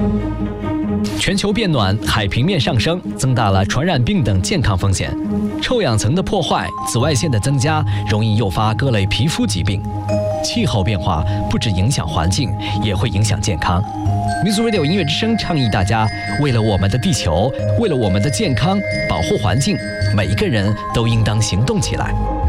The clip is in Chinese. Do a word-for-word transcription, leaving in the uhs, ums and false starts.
全球变暖，海平面上升，增大了传染病等健康风险。臭氧层的破坏、紫外线的增加，容易诱发各类皮肤疾病。气候变化不只影响环境，也会影响健康。Music Radio 音乐之声倡议大家，为了我们的地球，为了我们的健康，保护环境，每一个人都应当行动起来。